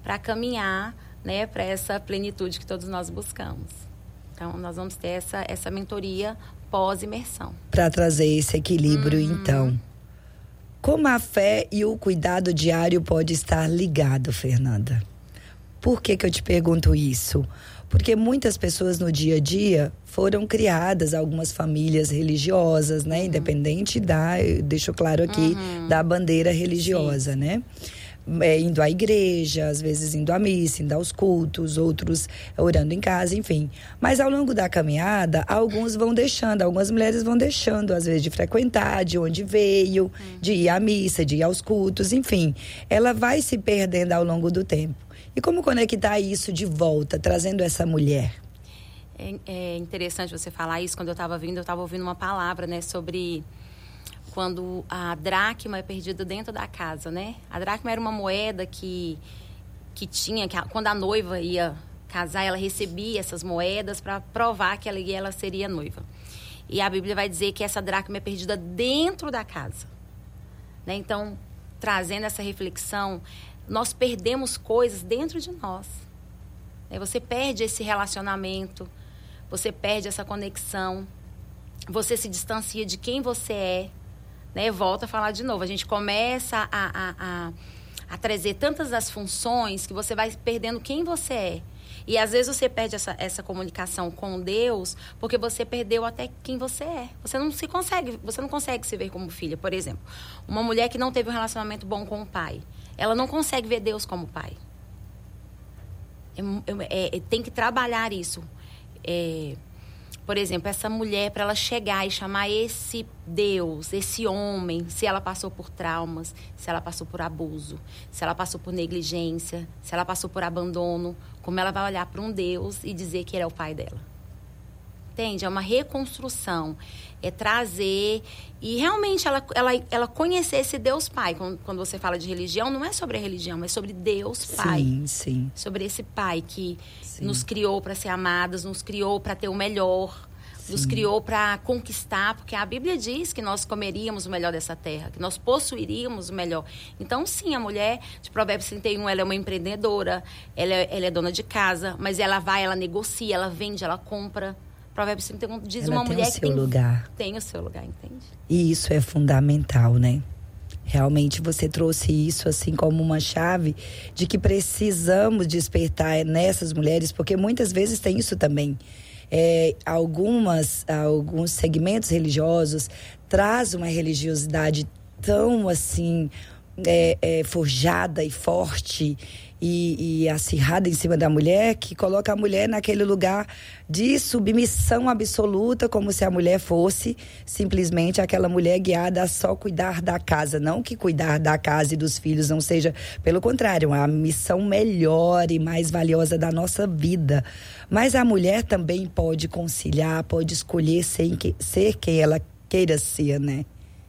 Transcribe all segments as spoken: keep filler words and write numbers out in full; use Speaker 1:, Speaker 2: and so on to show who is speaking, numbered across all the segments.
Speaker 1: para caminhar, né, para essa plenitude que todos nós buscamos. Então, nós vamos ter essa, essa mentoria pós-imersão.
Speaker 2: Para trazer esse equilíbrio, uhum. Então. Como a fé e o cuidado diário pode estar ligado, Fernanda? Por que que eu te pergunto isso? Porque muitas pessoas no dia a dia foram criadas, algumas famílias religiosas, né? Uhum. Independente da, eu deixo claro aqui, uhum. da bandeira religiosa, sim. né? É, indo à igreja, às vezes indo à missa, indo aos cultos, outros orando em casa, enfim. Mas ao longo da caminhada, alguns vão deixando, algumas mulheres vão deixando, às vezes, de frequentar, de onde veio, hum. de ir à missa, de ir aos cultos, enfim. Ela vai se perdendo ao longo do tempo. E como conectar isso de volta, trazendo essa mulher?
Speaker 1: É, é interessante você falar isso. Quando eu estava vindo, eu estava ouvindo uma palavra, né, sobre... quando a dracma é perdida dentro da casa, né? A dracma era uma moeda que, que tinha, que a, quando a noiva ia casar, ela recebia essas moedas para provar que ela, ela seria noiva. E a Bíblia vai dizer que essa dracma é perdida dentro da casa, né? Então, trazendo essa reflexão, nós perdemos coisas dentro de nós. Você perde esse relacionamento, você perde essa conexão, você se distancia de quem você é. Né, volta a falar de novo, a gente começa a, a, a, a trazer tantas das funções que você vai perdendo quem você é. E às vezes você perde essa, essa comunicação com Deus porque você perdeu até quem você é. Você não se consegue, você não consegue se ver como filha. Por exemplo, uma mulher que não teve um relacionamento bom com o pai, ela não consegue ver Deus como pai. É, é, tem que trabalhar isso. É... Por exemplo, essa mulher, para ela chegar e chamar esse Deus, esse homem, se ela passou por traumas, se ela passou por abuso, se ela passou por negligência, se ela passou por abandono, como ela vai olhar para um Deus e dizer que ele é o pai dela? Entende? É uma reconstrução, é trazer e realmente ela, ela, ela conhecer esse Deus Pai. Quando, quando você fala de religião, não é sobre a religião, mas sobre Deus Pai.
Speaker 2: Sim, sim.
Speaker 1: Sobre esse Pai que sim. nos criou para ser amadas, nos criou para ter o melhor, sim. nos criou para conquistar, porque a Bíblia diz que nós comeríamos o melhor dessa terra, que nós possuiríamos o melhor. Então, sim, a mulher de Provérbios trinta e um, ela é uma empreendedora, ela é, ela é dona de casa, mas ela vai, ela negocia, ela vende, ela compra. Provérbios trinta e um diz
Speaker 2: ela
Speaker 1: uma mulher que tem,
Speaker 2: lugar.
Speaker 1: tem o seu lugar, entende?
Speaker 2: E isso é fundamental, né? Realmente você trouxe isso assim como uma chave de que precisamos despertar nessas mulheres, porque muitas vezes tem isso também. É, algumas, alguns segmentos religiosos trazem uma religiosidade tão assim é, é, forjada e forte e, e acirrada em cima da mulher, que coloca a mulher naquele lugar de submissão absoluta, como se a mulher fosse simplesmente aquela mulher guiada a só cuidar da casa. Não que cuidar da casa e dos filhos não seja, pelo contrário, a missão melhor e mais valiosa da nossa vida. Mas a mulher também pode conciliar, pode escolher ser, ser quem ela queira ser, né?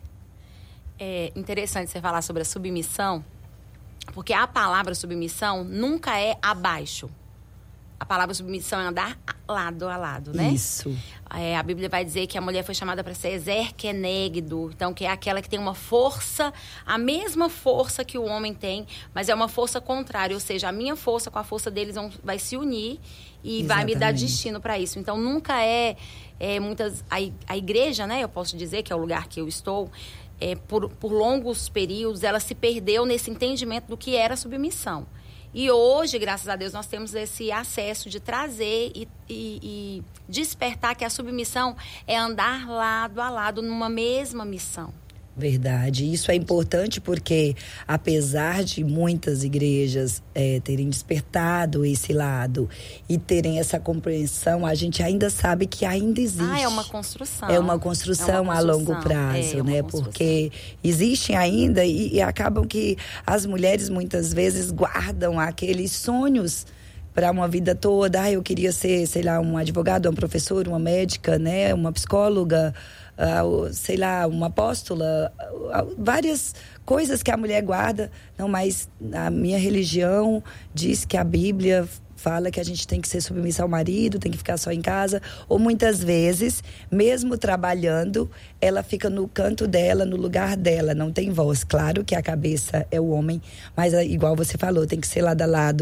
Speaker 1: É interessante você falar sobre a submissão, porque a palavra submissão nunca é abaixo. A palavra submissão é andar lado a lado, né?
Speaker 2: Isso.
Speaker 1: É, a Bíblia vai dizer que a mulher foi chamada para ser exerquenegdo, então que é aquela que tem uma força, a mesma força que o homem tem, mas é uma força contrária, ou seja, a minha força com a força deles vão, vai se unir e exatamente. Vai me dar destino para isso. Então nunca é, é muitas a, a igreja, né? Eu posso dizer que é o lugar que eu estou. É, por, por longos períodos, ela se perdeu nesse entendimento do que era submissão. E hoje, graças a Deus, nós temos esse acesso de trazer e, e, e despertar que a submissão é andar lado a lado numa mesma missão.
Speaker 2: Verdade. Isso é importante porque, apesar de muitas igrejas é, terem despertado esse lado e terem essa compreensão, a gente ainda sabe que ainda existe. Ah,
Speaker 1: é uma construção.
Speaker 2: É uma construção, é uma construção a longo prazo, é né? Porque existem ainda e, e acabam que as mulheres muitas vezes guardam aqueles sonhos para uma vida toda. Ah, eu queria ser, sei lá, um advogado, uma professora, uma médica, né? Uma psicóloga. Uh, sei lá, uma apóstola, uh, várias coisas que a mulher guarda. Não, mas a minha religião diz que a Bíblia fala que a gente tem que ser submissa ao marido, tem que ficar só em casa. Ou muitas vezes, mesmo trabalhando, ela fica no canto dela, no lugar dela, não tem voz. Claro que a cabeça é o homem, mas igual você falou, tem que ser lado a lado.